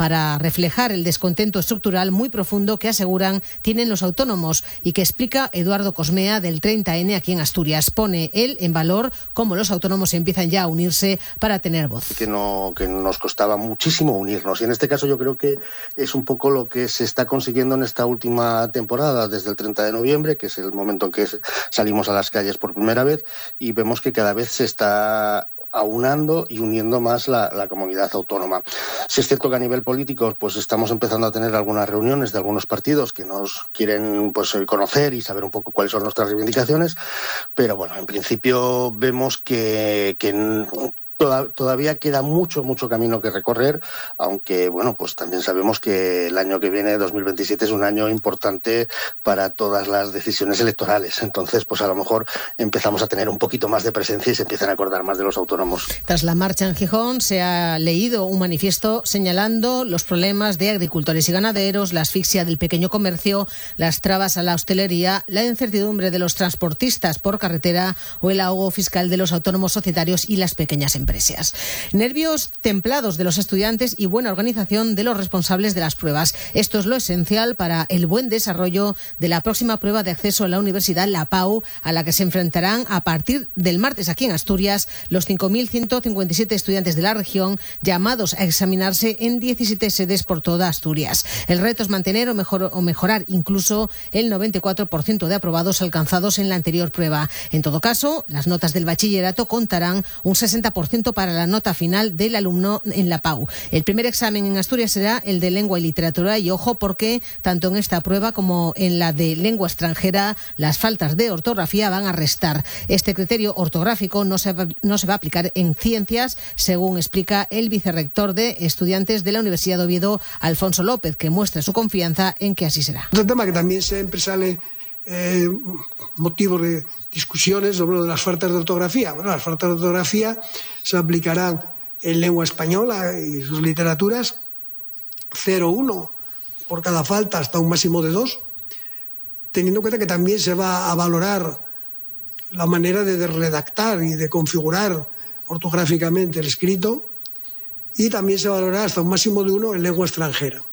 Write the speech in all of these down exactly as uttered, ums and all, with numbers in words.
para reflejar el descontento estructural muy profundo que aseguran tienen los autónomos y que explica Eduardo Cosmea del treinta ene aquí en Asturias. Pone él en valor cómo los autónomos empiezan ya a unirse para tener voz. Que, no, que nos costaba muchísimo unirnos y en este caso yo creo que es un poco lo que se está consiguiendo en esta última temporada desde el treinta de noviembre, que es el momento en que salimos a las calles por primera vez y vemos que cada vez se está aunando y uniendo más la, la comunidad autónoma. Sí es cierto que a nivel político pues estamos empezando a tener algunas reuniones de algunos partidos que nos quieren pues conocer y saber un poco cuáles son nuestras reivindicaciones, pero bueno, en principio vemos que, que todavía queda mucho, mucho camino que recorrer, aunque, bueno, pues también sabemos que el año que viene, dos mil veintisiete, es un año importante para todas las decisiones electorales. Entonces, pues a lo mejor empezamos a tener un poquito más de presencia y se empiezan a acordar más de los autónomos. Tras la marcha en Gijón, se ha leído un manifiesto señalando los problemas de agricultores y ganaderos, la asfixia del pequeño comercio, las trabas a la hostelería, la incertidumbre de los transportistas por carretera o el ahogo fiscal de los autónomos societarios y las pequeñas empresas. Nervios templados de los estudiantes y buena organización de los responsables de las pruebas. Esto es lo esencial para el buen desarrollo de la próxima prueba de acceso a la universidad, la P A U, a la que se enfrentarán a partir del martes aquí en Asturias los cinco mil ciento cincuenta y siete estudiantes de la región llamados a examinarse en diecisiete sedes por toda Asturias. El reto es mantener o, mejor, o mejorar incluso el noventa y cuatro por ciento de aprobados alcanzados en la anterior prueba. En todo caso, las notas del bachillerato contarán un sesenta por ciento para la nota final del alumno en la P A U. El primer examen en Asturias será el de lengua y literatura y ojo porque tanto en esta prueba como en la de lengua extranjera las faltas de ortografía van a restar. Este criterio ortográfico no se va, no se va a aplicar en ciencias, según explica el vicerrector de estudiantes de la Universidad de Oviedo, Alfonso López, que muestra su confianza en que así será. Otro tema que también siempre sale eh, motivo de discusiones sobre lo de las faltas de ortografía. Bueno, las faltas de ortografía se aplicarán en lengua española y sus literaturas cero coma uno por cada falta hasta un máximo de dos, teniendo en cuenta que también se va a valorar la manera de redactar y de configurar ortográficamente el escrito y también se valorará hasta un máximo de uno en lengua extranjera.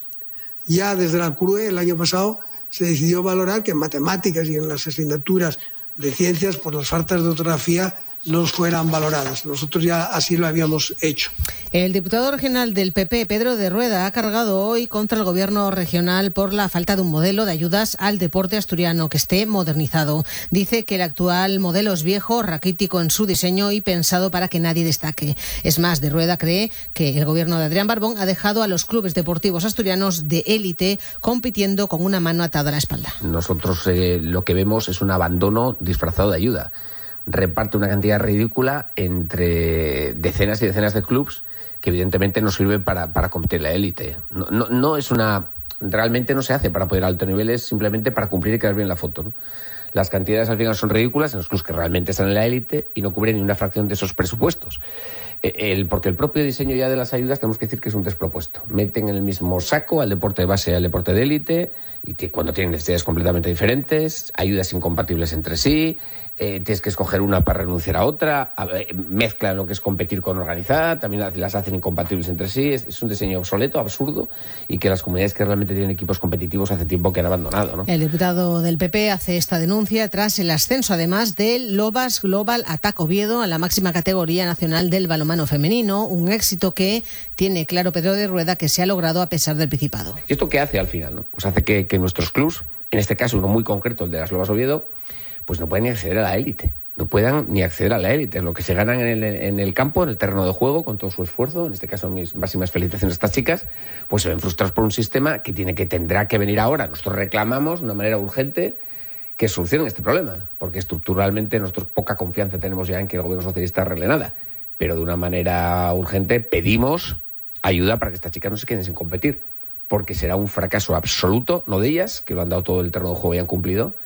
Ya desde la C R U E el año pasado se decidió valorar que en matemáticas y en las asignaturas de ciencias, pues las faltas de ortografía no fueran valoradas. Nosotros ya así lo habíamos hecho. El diputado regional del P P, Pedro de Rueda, ha cargado hoy contra el gobierno regional por la falta de un modelo de ayudas al deporte asturiano que esté modernizado. Dice que el actual modelo es viejo, raquítico en su diseño y pensado para que nadie destaque. Es más, de Rueda cree que el gobierno de Adrián Barbón ha dejado a los clubes deportivos asturianos de élite compitiendo con una mano atada a la espalda. Nosotros eh, lo que vemos es un abandono disfrazado de ayuda. Reparte una cantidad ridícula entre decenas y decenas de clubs que evidentemente no sirven para, para competir en la élite. No, no, no es una... Realmente no se hace para poder a alto nivel, es simplemente para cumplir y quedar bien la foto, ¿no? Las cantidades al final son ridículas en los clubs que realmente están en la élite y no cubren ni una fracción de esos presupuestos. El, porque el propio diseño ya de las ayudas tenemos que decir que es un despropuesto. Meten en el mismo saco al deporte de base y al deporte de élite y que cuando tienen necesidades completamente diferentes, ayudas incompatibles entre sí, eh, tienes que escoger una para renunciar a otra, a ver, mezclan lo que es competir con organizar, también las, las hacen incompatibles entre sí. Es, es un diseño obsoleto, absurdo y que las comunidades que realmente tienen equipos competitivos hace tiempo que han abandonado, ¿no? El diputado del P P hace esta denuncia tras el ascenso además del Lobas Global Attack Oviedo a la máxima categoría nacional del balonmano femenino, un éxito que tiene claro Pedro de Rueda que se ha logrado a pesar del Principado. ¿Y esto qué hace al final, no? Pues hace que, que nuestros clubs, en este caso uno muy concreto, el de las Lobas Oviedo, pues no pueden ni acceder a la élite, no puedan ni acceder a la élite. Lo que se ganan en el, en el campo, en el terreno de juego, con todo su esfuerzo, en este caso mis máximas felicitaciones a estas chicas, pues se ven frustrados por un sistema que tiene que tendrá que venir ahora. Nosotros reclamamos de una manera urgente que solucionen este problema, porque estructuralmente nosotros poca confianza tenemos ya en que el gobierno socialista arregle nada. Pero de una manera urgente pedimos ayuda para que estas chicas no se queden sin competir, porque será un fracaso absoluto, no de ellas, que lo han dado todo el terreno de juego y han cumplido,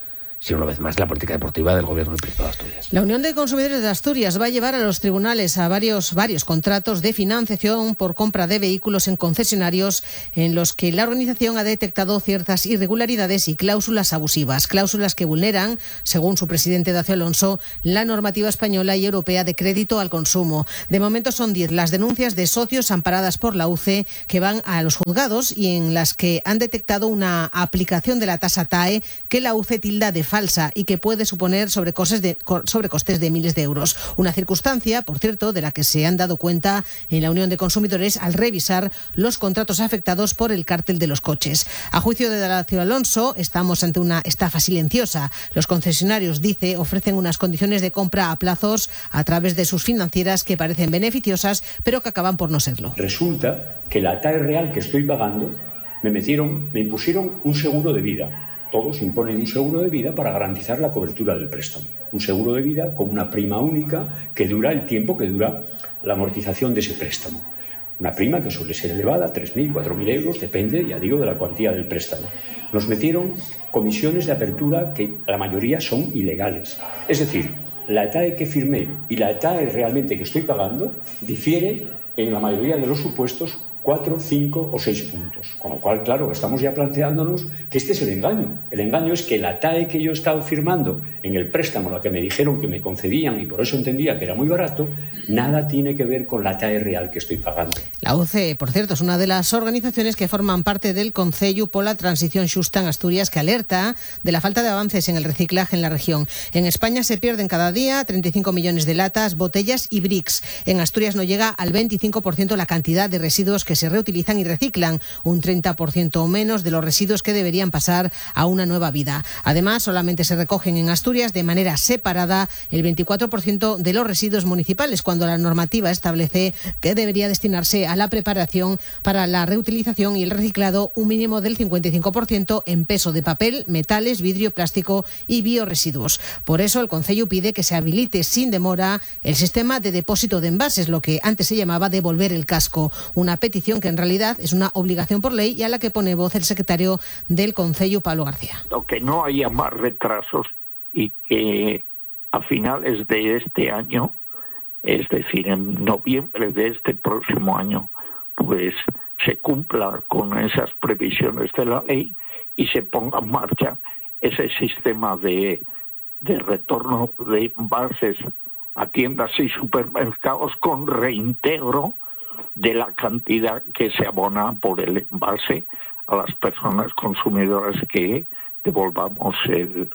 sino una vez más la política deportiva del Gobierno del Principado de Asturias. La Unión de Consumidores de Asturias va a llevar a los tribunales a varios, varios contratos de financiación por compra de vehículos en concesionarios en los que la organización ha detectado ciertas irregularidades y cláusulas abusivas, cláusulas que vulneran, según su presidente Dacio Alonso, la normativa española y europea de crédito al consumo. De momento son diez las denuncias de socios amparadas por la U C E que van a los juzgados y en las que han detectado una aplicación de la tasa T A E que la U C E tilda de falsa y que puede suponer sobrecostes de, sobrecostes de miles de euros. Una circunstancia, por cierto, de la que se han dado cuenta en la Unión de Consumidores al revisar los contratos afectados por el cártel de los coches. A juicio de Dacio Alonso, estamos ante una estafa silenciosa. Los concesionarios, dice, ofrecen unas condiciones de compra a plazos a través de sus financieras que parecen beneficiosas, pero que acaban por no serlo. Resulta que la T A E real que estoy pagando me metieron, me impusieron un seguro de vida. Todos imponen un seguro de vida para garantizar la cobertura del préstamo. Un seguro de vida con una prima única que dura el tiempo que dura la amortización de ese préstamo. Una prima que suele ser elevada, tres mil, cuatro mil euros, depende, ya digo, de la cuantía del préstamo. Nos metieron comisiones de apertura que la mayoría son ilegales. Es decir, la T A E que firmé y la T A E realmente que estoy pagando difiere en la mayoría de los supuestos cuatro, cinco o seis puntos. Con lo cual, claro, estamos ya planteándonos que este es el engaño. El engaño es que la T A E que yo he estado firmando en el préstamo, la que me dijeron que me concedían y por eso entendía que era muy barato, nada tiene que ver con la T A E real que estoy pagando. La U C E, por cierto, es una de las organizaciones que forman parte del Concello pola Transición Xusta en Asturias, que alerta de la falta de avances en el reciclaje en la región. En España se pierden cada día treinta y cinco millones de latas, botellas y bricks. En Asturias no llega al veinticinco por ciento la cantidad de residuos que se reutilizan y reciclan, un treinta por ciento o menos de los residuos que deberían pasar a una nueva vida. Además, solamente se recogen en Asturias de manera separada el veinticuatro por ciento de los residuos municipales, cuando la normativa establece que debería destinarse a la preparación para la reutilización y el reciclado un mínimo del cincuenta y cinco por ciento en peso de papel, metales, vidrio, plástico y bioresiduos. Por eso el Concello pide que se habilite sin demora el sistema de depósito de envases, lo que antes se llamaba devolver el casco, una petición que en realidad es una obligación por ley y a la que pone voz el secretario del Concello, Pablo García. Que no haya más retrasos y que a finales de este año, es decir, en noviembre de este próximo año, pues se cumpla con esas previsiones de la ley y se ponga en marcha ese sistema de, de retorno de envases a tiendas y supermercados con reintegro de la cantidad que se abona por el envase a las personas consumidoras que devolvamos el,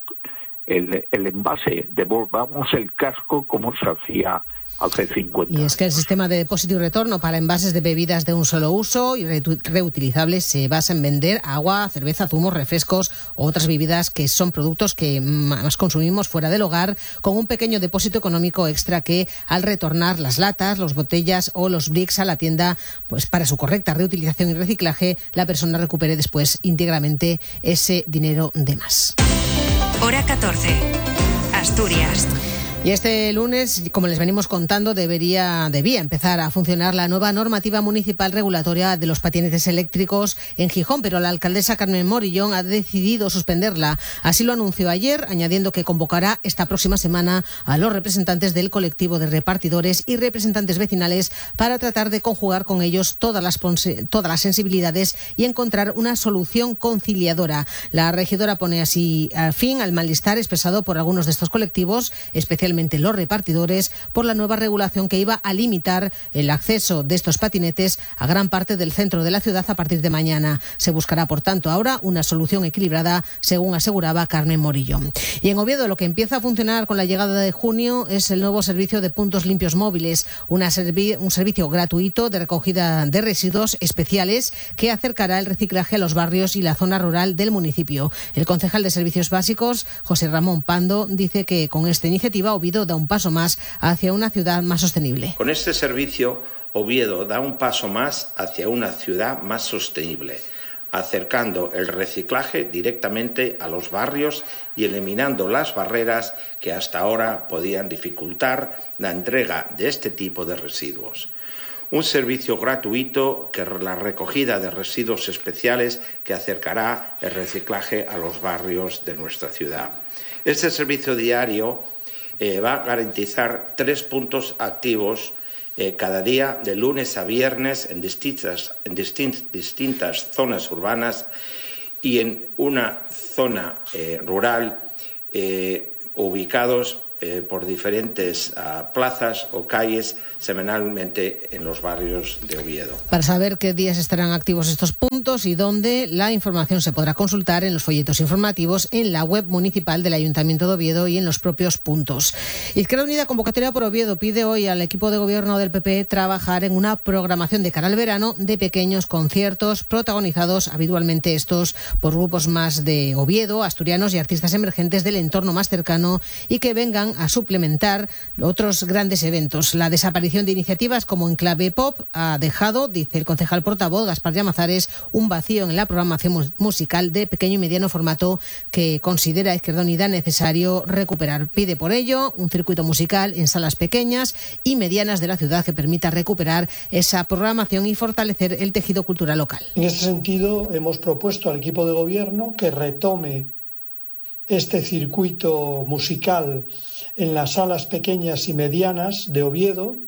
el, el envase, devolvamos el casco como se hacía hace cincuenta años. Y es que el sistema de depósito y retorno para envases de bebidas de un solo uso y reutilizables se basa en vender agua, cerveza, zumos, refrescos o otras bebidas que son productos que más consumimos fuera del hogar, con un pequeño depósito económico extra que al retornar las latas, las botellas o los bricks a la tienda, pues para su correcta reutilización y reciclaje, la persona recupere después íntegramente ese dinero de más. Hora catorce. Asturias. Y este lunes, como les venimos contando, debería, debía empezar a funcionar la nueva normativa municipal regulatoria de los patinetes eléctricos en Gijón, pero la alcaldesa Carmen Morillón ha decidido suspenderla. Así lo anunció ayer, añadiendo que convocará esta próxima semana a los representantes del colectivo de repartidores y representantes vecinales para tratar de conjugar con ellos todas las, todas las sensibilidades y encontrar una solución conciliadora. La regidora pone así fin al malestar expresado por algunos de estos colectivos, especialmente los repartidores, por la nueva regulación que iba a limitar el acceso de estos patinetes a gran parte del centro de la ciudad a partir de mañana. Se buscará, por tanto, ahora una solución equilibrada, según aseguraba Carmen Morillo. Y en Oviedo, lo que empieza a funcionar con la llegada de junio es el nuevo servicio de puntos limpios móviles, una servi- un servicio gratuito de recogida de residuos especiales que acercará el reciclaje a los barrios y la zona rural del municipio. El concejal de Servicios Básicos, José Ramón Pando, dice que con esta iniciativa Oviedo da un paso más hacia una ciudad más sostenible. Con este servicio, Oviedo da un paso más hacia una ciudad más sostenible, acercando el reciclaje directamente a los barrios y eliminando las barreras que hasta ahora podían dificultar la entrega de este tipo de residuos. Un servicio gratuito que la recogida de residuos especiales que acercará el reciclaje a los barrios de nuestra ciudad. Este servicio diario eh, va a garantizar tres puntos activos eh, cada día, de lunes a viernes, en distintas, en distint, distintas zonas urbanas y en una zona eh, rural, eh, ubicados eh, por diferentes uh, plazas o calles semanalmente en los barrios de Oviedo. Para saber qué días estarán activos estos puntos y dónde, la información se podrá consultar en los folletos informativos, en la web municipal del Ayuntamiento de Oviedo y en los propios puntos. Izquierda Unida, convocatoria por Oviedo, pide hoy al equipo de gobierno del P P trabajar en una programación de cara al verano de pequeños conciertos protagonizados habitualmente estos por grupos más de Oviedo, asturianos y artistas emergentes del entorno más cercano y que vengan a suplementar otros grandes eventos. La desaparición de iniciativas como Enclave Pop ha dejado, dice el concejal portavoz Gaspar Llamazares, un vacío en la programación musical de pequeño y mediano formato que considera Izquierda Unida necesario recuperar. Pide por ello un circuito musical en salas pequeñas y medianas de la ciudad que permita recuperar esa programación y fortalecer el tejido cultural local. En este sentido, hemos propuesto al equipo de gobierno que retome este circuito musical en las salas pequeñas y medianas de Oviedo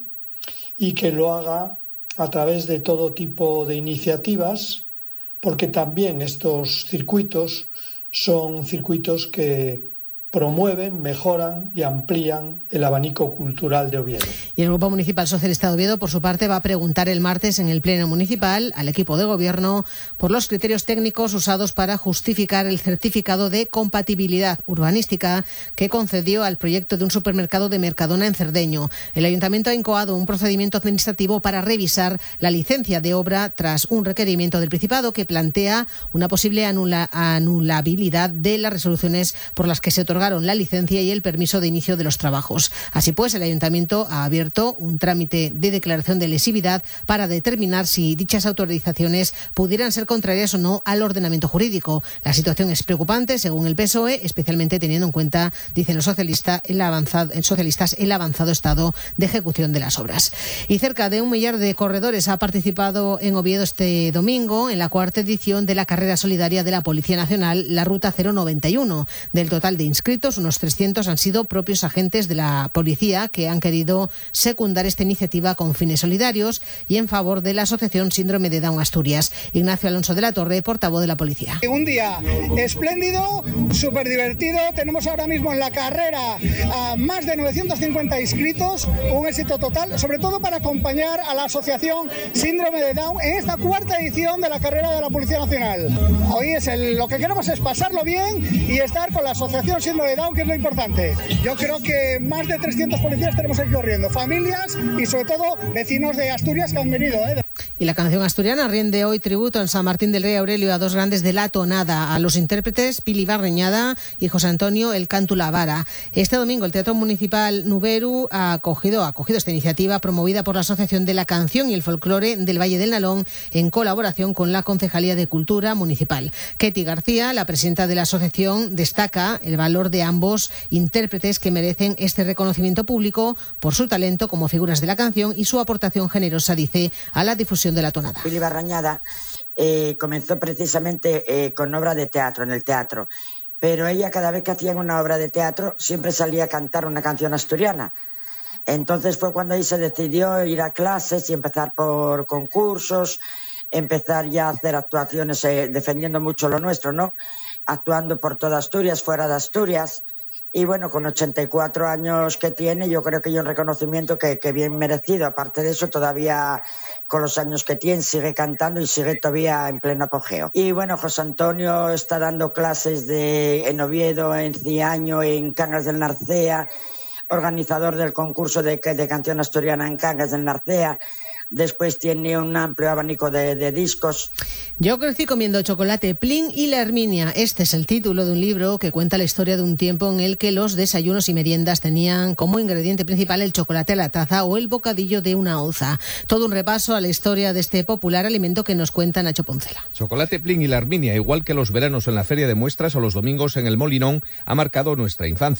y que lo haga a través de todo tipo de iniciativas, porque también estos circuitos son circuitos que promueven, mejoran y amplían el abanico cultural de Oviedo. Y el Grupo Municipal Socialista de Oviedo, por su parte, va a preguntar el martes en el Pleno Municipal al equipo de gobierno por los criterios técnicos usados para justificar el certificado de compatibilidad urbanística que concedió al proyecto de un supermercado de Mercadona en Cerdeño. El Ayuntamiento ha incoado un procedimiento administrativo para revisar la licencia de obra tras un requerimiento del Principado que plantea una posible anula- anulabilidad de las resoluciones por las que se otorga la licencia y el permiso de inicio de los trabajos. Así pues, el Ayuntamiento ha abierto un trámite de declaración de lesividad para determinar si dichas autorizaciones pudieran ser contrarias o no al ordenamiento jurídico. La situación es preocupante, según el P S O E, especialmente teniendo en cuenta, dicen los socialistas, el avanzado, socialistas, el avanzado estado de ejecución de las obras. Y cerca de un millar de corredores ha participado en Oviedo este domingo en la cuarta edición de la carrera solidaria de la Policía Nacional, la Ruta cero noventa y uno. Del total de inscritos, unos trescientos han sido propios agentes de la policía que han querido secundar esta iniciativa con fines solidarios y en favor de la Asociación Síndrome de Down Asturias. Ignacio Alonso de la Torre, portavoz de la policía. Un día espléndido, súper divertido. Tenemos ahora mismo en la carrera a más de novecientos cincuenta inscritos, un éxito total, sobre todo para acompañar a la Asociación Síndrome de Down en esta cuarta edición de la carrera de la Policía Nacional. Hoy es el, lo que queremos es pasarlo bien y estar con la Asociación Síndrome de Down, que es lo importante. Yo creo que más de trescientos policías tenemos aquí corriendo, familias y sobre todo vecinos de Asturias que han venido, ¿eh? Y la canción asturiana rinde hoy tributo en San Martín del Rey Aurelio a dos grandes de la tonada, a los intérpretes Pili Barreñada y José Antonio El Cantu La Vara. Este domingo el Teatro Municipal Nuberu ha acogido, ha acogido esta iniciativa promovida por la Asociación de la Canción y el Folclore del Valle del Nalón en colaboración con la Concejalía de Cultura Municipal. Ketty García, la presidenta de la asociación, destaca el valor de ambos intérpretes que merecen este reconocimiento público por su talento como figuras de la canción y su aportación generosa, dice, a la difusión de la tonada. Pili Barrañada eh, comenzó precisamente eh, con obra de teatro, en el teatro, pero ella cada vez que hacían una obra de teatro siempre salía a cantar una canción asturiana. Entonces fue cuando ahí se decidió ir a clases y empezar por concursos, empezar ya a hacer actuaciones eh, defendiendo mucho lo nuestro, ¿no? Actuando por toda Asturias, fuera de Asturias. Y bueno, con ochenta y cuatro años que tiene, yo creo que hay un reconocimiento que, que bien merecido. Aparte de eso, todavía con los años que tiene, sigue cantando y sigue todavía en pleno apogeo. Y bueno, José Antonio está dando clases de, en Oviedo, en Ciaño, en Cangas del Narcea, organizador del concurso de, de canción asturiana en Cangas del Narcea. Después tiene un amplio abanico de, de discos. Yo crecí comiendo chocolate Plin y la Herminia. Este es el título de un libro que cuenta la historia de un tiempo en el que los desayunos y meriendas tenían como ingrediente principal el chocolate a la taza o el bocadillo de una oza. Todo un repaso a la historia de este popular alimento que nos cuenta Nacho Poncela. Chocolate Plin y la Herminia, igual que los veranos en la feria de muestras o los domingos en el Molinón, ha marcado nuestra infancia.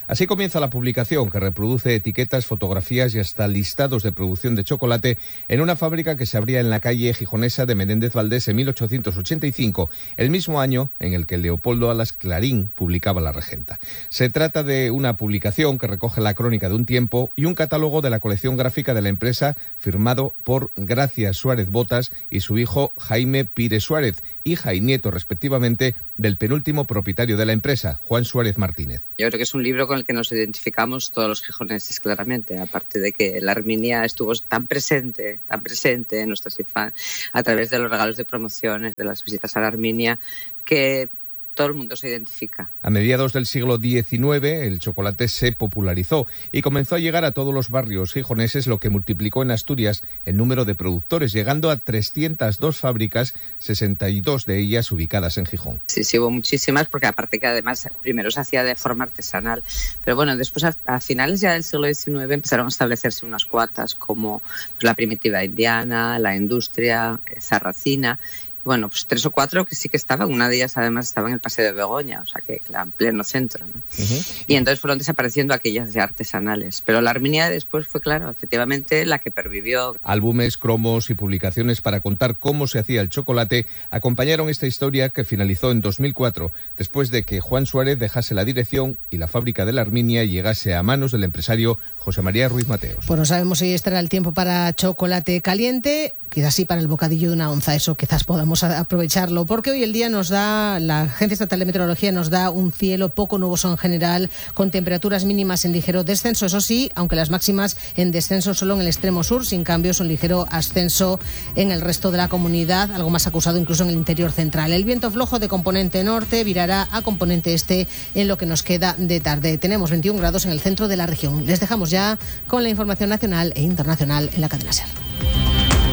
Así comienza la publicación, que reproduce etiquetas, fotografías y hasta listados de producción de chocolate en una fábrica que se abría en la calle gijonesa de Menéndez Valdés en mil ochocientos ochenta y cinco, el mismo año en el que Leopoldo Alas Clarín publicaba La Regenta. Se trata de una publicación que recoge la crónica de un tiempo y un catálogo de la colección gráfica de la empresa, firmado por Gracia Suárez Botas y su hijo Jaime Pires Suárez, hija y nieto respectivamente del penúltimo propietario de la empresa, Juan Suárez Martínez. Yo creo que es un libro con el que nos identificamos todos los gijoneses claramente, aparte de que la Arminia estuvo tan presente, tan presente en nuestras infancias a través de los regalos de promociones, de las visitas a la Arminia, que todo el mundo se identifica. A mediados del siglo diecinueve, el chocolate se popularizó y comenzó a llegar a todos los barrios gijoneses, lo que multiplicó en Asturias el número de productores, llegando a trescientas dos fábricas, sesenta y dos de ellas ubicadas en Gijón. Sí, sí, hubo muchísimas, porque aparte que además primero se hacía de forma artesanal, pero bueno, después a, a finales ya del siglo diecinueve empezaron a establecerse unas cuantas como pues, la primitiva indiana, la industria, eh, zarracina. Bueno, pues tres o cuatro que sí que estaban. Una de ellas además estaba en el Paseo de Begoña, o sea que en pleno centro, ¿no? Uh-huh. Y entonces fueron desapareciendo aquellas ya artesanales. Pero la Arminia después fue, claro, efectivamente la que pervivió. Álbumes, cromos y publicaciones para contar cómo se hacía el chocolate acompañaron esta historia, que finalizó en dos mil cuatro, después de que Juan Suárez dejase la dirección y la fábrica de la Arminia llegase a manos del empresario José María Ruiz Mateos. Pues no sabemos si estará el tiempo para chocolate caliente, quizás sí para el bocadillo de una onza, eso quizás podamos a aprovecharlo, porque hoy el día nos da, la Agencia Estatal de Meteorología nos da un cielo poco nuboso en general, con temperaturas mínimas en ligero descenso, eso sí, aunque las máximas en descenso solo en el extremo sur, sin cambios, un ligero ascenso en el resto de la comunidad, algo más acusado incluso en el interior central. El viento flojo de componente norte virará a componente este en lo que nos queda de tarde. Tenemos veintiún grados en el centro de la región. Les dejamos ya con la información nacional e internacional en la cadena SER.